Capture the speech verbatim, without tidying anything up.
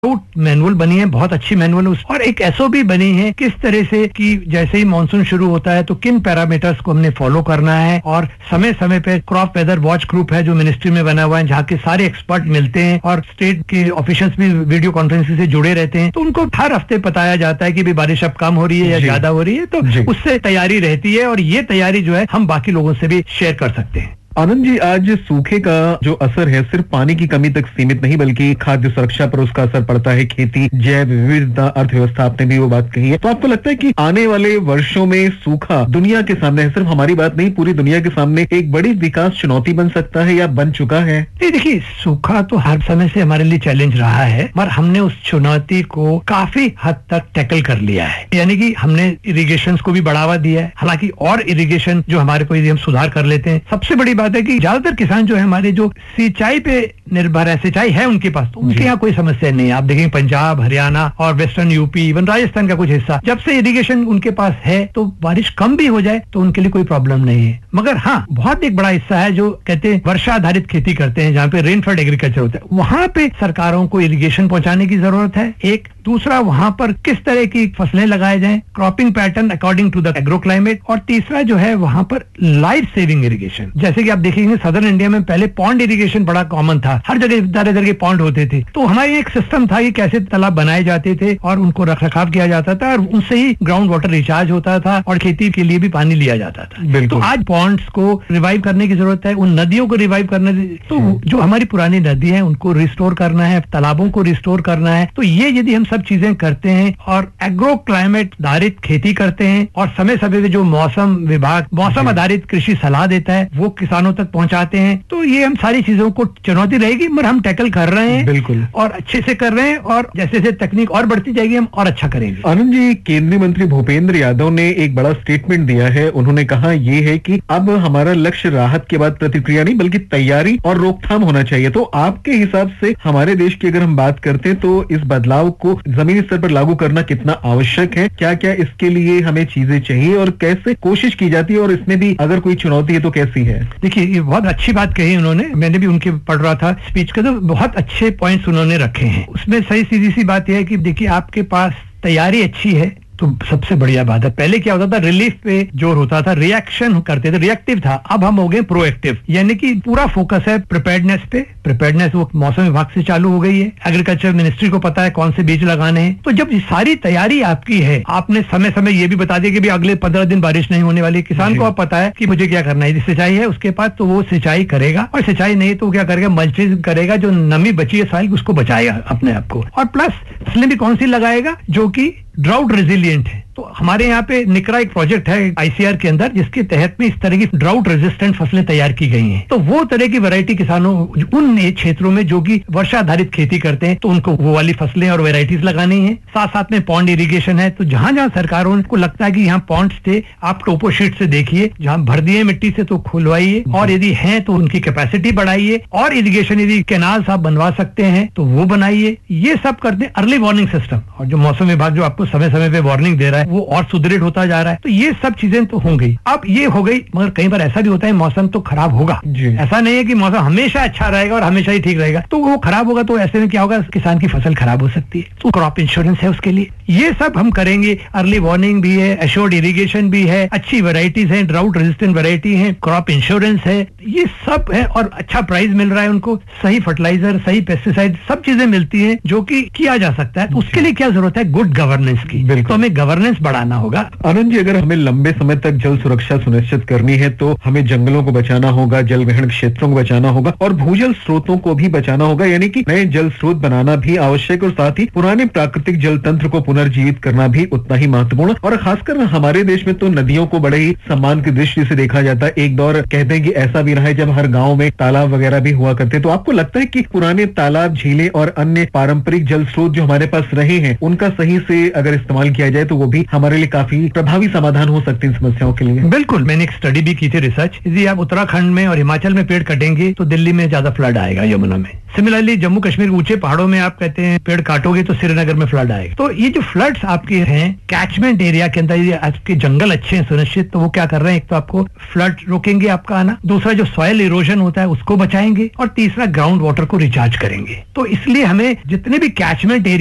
Manual बनी है, बहुत अच्छी मैनुअल, और एक एसओपी बनी है किस तरह से कि जैसे ही मानसून शुरू होता है तो किन पैरामीटर्स को हमने फॉलो करना है, और समय समय पे क्रॉप वेदर वॉच ग्रुप है जो मिनिस्ट्री में बना हुआ है, जहाँ के सारे एक्सपर्ट मिलते हैं और स्टेट के ऑफिशियल्स भी वीडियो कॉन्फ्रेंसिंग से जुड़े रहते हैं, तो उनको हर हफ्ते बताया जाता है कि भी बारिश अब कम हो रही है या ज्यादा हो रही है, तो उससे तैयारी रहती है, और ये तैयारी जो है हम बाकी लोगों से भी शेयर कर सकते हैं। आनंद जी, आज सूखे का जो असर है सिर्फ पानी की कमी तक सीमित नहीं बल्कि खाद्य सुरक्षा पर उसका असर पड़ता है, खेती, जैव विविधता, अर्थव्यवस्था, आपने भी वो बात कही है। तो आपको लगता है कि आने वाले वर्षों में सूखा दुनिया के सामने, सिर्फ हमारी बात नहीं पूरी दुनिया के सामने एक बड़ी विकास चुनौती बन सकता है या बन चुका है? देखिए, सूखा तो हर समय से हमारे लिए चैलेंज रहा है, पर हमने उस चुनौती को काफी हद तक टैकल कर लिया है, यानी कि हमने इरिगेशन को भी बढ़ावा दिया है। हालांकि और इरिगेशन जो हमारे को यदि हम सुधार कर लेते हैं, सबसे बड़ी बात है कि ज्यादातर किसान जो है हमारे जो सिंचाई पे निर्भर है, सिंचाई है उनके पास, तो उनके यहाँ कोई समस्या नहीं है। आप देखेंगे पंजाब, हरियाणा और वेस्टर्न यूपी, इवन राजस्थान का कुछ हिस्सा, जब से इरिगेशन उनके पास है तो बारिश कम भी हो जाए तो उनके लिए कोई प्रॉब्लम नहीं है। मगर हाँ, बहुत एक बड़ा हिस्सा है जो कहते हैं वर्षा आधारित खेती करते हैं, जहाँ पे रेनफेड एग्रीकल्चर होता है, वहां पे सरकारों को इरिगेशन पहुंचाने की जरूरत है। एक दूसरा, वहां पर किस तरह की फसलें लगाए जाएं, cropping pattern according to the agro climate, और तीसरा जो है वहां पर लाइफ सेविंग इरिगेशन। जैसे कि आप देखेंगे सदर्न इंडिया में पहले पॉन्ड इरिगेशन बड़ा कॉमन था, हर जगह तरह तरह के पॉन्ड होते थे, तो हमारे एक सिस्टम था कि कैसे तालाब बनाए जाते थे और उनको रख रखाव किया जाता था, और उनसे ही ग्राउंड वाटर रिचार्ज होता था और खेती के लिए भी पानी लिया जाता था। तो आज पॉन्ड्स को रिवाइव करने की जरूरत है, उन नदियों को रिवाइव करने, तो जो हमारी पुरानी नदी है उनको रिस्टोर करना है, तालाबों को रिस्टोर करना है। तो ये यदि हम सब चीजें करते हैं और एग्रो क्लाइमेट आधारित खेती करते हैं, और समय समय पे जो मौसम विभाग मौसम आधारित कृषि सलाह देता है वो किसानों तक पहुंचाते हैं, तो ये हम सारी चीजों को चुनौती रहेगी मगर हम टैकल कर रहे हैं, बिल्कुल, और अच्छे से कर रहे हैं, और जैसे जैसे तकनीक और बढ़ती जाएगी हम और अच्छा करेंगे। आनंद जी, केंद्रीय मंत्री भूपेंद्र यादव ने एक बड़ा स्टेटमेंट दिया है। उन्होंने कहा ये है कि अब हमारा लक्ष्य राहत के बाद प्रतिक्रिया नहीं बल्कि तैयारी और रोकथाम होना चाहिए। तो आपके हिसाब से हमारे देश की अगर हम बात करते हैं तो इस बदलाव को जमीनी स्तर पर लागू करना कितना आवश्यक है, क्या क्या इसके लिए हमें चीजें चाहिए और कैसे कोशिश की जाती है, और इसमें भी अगर कोई चुनौती है तो कैसी है? देखिए, ये बहुत अच्छी बात कही उन्होंने, मैंने भी उनके पढ़ रहा था स्पीच का, तो बहुत अच्छे पॉइंट्स उन्होंने रखे हैं। उसमें सही सीधी सी बात यह है कि देखिए, आपके पास तैयारी अच्छी है तो सबसे बढ़िया बात है। पहले क्या होता था, रिलीफ पे जोर होता था, रिएक्शन करते थे, रिएक्टिव था, अब हम हो गए प्रोएक्टिव, यानी कि पूरा फोकस है प्रिपेयर्डनेस पे। प्रिपेयर्डनेस वो मौसम विभाग से चालू हो गई है, एग्रीकल्चर मिनिस्ट्री को पता है कौन से बीज लगाने हैं। तो जब सारी तैयारी आपकी है, आपने समय समय ये भी बता दिया कि भी अगले पंद्रह दिन बारिश नहीं होने वाली, किसान को अब पता है कि मुझे क्या करना है। सिंचाई है उसके पास तो वो सिंचाई करेगा, और सिंचाई नहीं तो क्या करेगा, मल्चिंग करेगा, जो नमी बची है साइल उसको बचाएगा अपने आप को, और प्लस फसलें भी कौन सी लगाएगा जो कि ड्राउट रेजिलिएंट है। तो हमारे यहाँ पे निकरा एक प्रोजेक्ट है आईसीआर के अंदर, जिसके तहत में इस तरह की ड्राउट रेजिस्टेंट फसलें तैयार की गई हैं। तो वो तरह की वैरायटी किसानों उन क्षेत्रों में जो कि वर्षा आधारित खेती करते हैं, तो उनको वो वाली फसलें और वैरायटीज लगानी है। साथ साथ में पॉन्ड इरिगेशन है, तो जहां जहां सरकारों को लगता है कि यहाँ पॉन्ड्स थे, आप टोपो शीट से देखिए, जहां भर दिए मिट्टी से तो खुलवाइए, और यदि है तो उनकी कैपेसिटी बढ़ाइए, और इरिगेशन यदि कैनाल्स आप बनवा सकते हैं तो वो बनाइए। ये सब करते हैं अर्ली वार्निंग सिस्टम, और जो मौसम विभाग जो आपको समय समय पे वार्निंग दे रहा है वो और सुदृढ़ होता जा रहा है। तो ये सब चीजें तो हो गई। अब ये हो गई, मगर कई बार ऐसा भी होता है मौसम तो खराब होगा, ऐसा नहीं है कि मौसम हमेशा अच्छा रहेगा और हमेशा ही ठीक रहेगा, तो वो खराब होगा, तो ऐसे में क्या होगा, किसान की फसल खराब हो सकती है। तो क्रॉप इंश्योरेंस है उसके लिए, ये सब हम करेंगे। अर्ली वार्निंग भी है, एश्योर्ड इरिगेशन भी है, अच्छी वेराइटीज है, ड्राउट रेजिस्टेंट वेराइटी है, क्रॉप इंश्योरेंस है, ये सब है, और अच्छा प्राइस मिल रहा है उनको, सही फर्टिलाइजर, सही पेस्टिसाइड, सब चीजें मिलती है जो कि किया जा सकता है। तो उसके लिए क्या जरूरत है, गुड गवर्नेंस की, तो हमें गवर्नेंस बढ़ाना होगा। आनंद जी, अगर हमें लंबे समय तक जल सुरक्षा सुनिश्चित करनी है तो हमें जंगलों को बचाना होगा, जल ग्रहण क्षेत्रों को बचाना होगा, और भूजल स्रोतों को भी बचाना होगा, यानी कि नए जल स्रोत बनाना भी आवश्यक, और साथ ही पुराने प्राकृतिक जल तंत्र को पुनर्जीवित करना भी उतना ही महत्वपूर्ण। और खासकर हमारे देश में तो नदियों को बड़े ही सम्मान की दृष्टि से देखा जाता है। एक दौर कहते हैं कि ऐसा भी रहा है जब हर गाँव में तालाब वगैरह भी हुआ करते। तो आपको लगता है कि पुराने तालाब, झीलें और अन्य पारंपरिक जल स्रोत जो हमारे पास रहे हैं, उनका सही से अगर इस्तेमाल किया जाए तो वो भी भी हमारे लिए काफी प्रभावी समाधान हो सकते हैं इन समस्याओं के लिए। बिल्कुल, मैंने एक स्टडी भी की थी, रिसर्च। यदि आप उत्तराखंड में और हिमाचल में पेड़ कटेंगे तो दिल्ली में ज्यादा फ्लड आएगा, यमुना में। सिमिलरली जम्मू कश्मीर के ऊंचे पहाड़ों में आप कहते हैं पेड़ काटोगे तो श्रीनगर में फ्लड आएगा। तो ये जो फ्लड्स आपके हैं कैचमेंट एरिया के अंदर, ये आपके जंगल अच्छे हैं सुनिश्चित, तो वो क्या कर रहे हैं, एक तो आपको फ्लड रोकेंगे आपका आना, दूसरा जो सॉइल इरोजन होता है उसको बचाएंगे, और तीसरा ग्राउंड वाटर को रिचार्ज करेंगे। तो इसलिए हमें जितने भी कैचमेंट